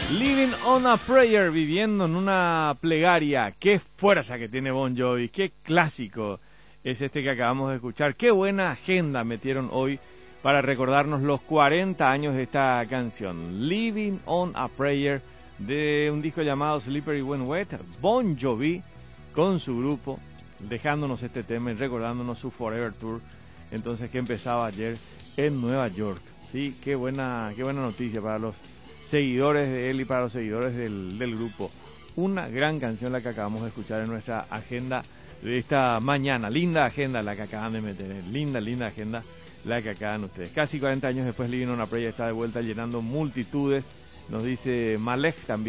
Living on a Prayer, viviendo en una plegaria. Qué fuerza que tiene Bon Jovi, qué clásico es este que acabamos de escuchar. Qué buena agenda metieron hoy para recordarnos los 40 años de esta canción. Living on a Prayer, de un disco llamado Slippery When Wet. Bon Jovi con su grupo, dejándonos este tema y recordándonos su Forever Tour, entonces, que empezaba ayer en Nueva York. Sí, qué buena noticia para los seguidores de él y para los seguidores del grupo. Una gran canción la que acabamos de escuchar en nuestra agenda de esta mañana. Linda agenda la que acaban de meter, linda agenda la que acaban ustedes. Casi 40 años después, Living on a Prayer está de vuelta llenando multitudes, nos dice Malek también.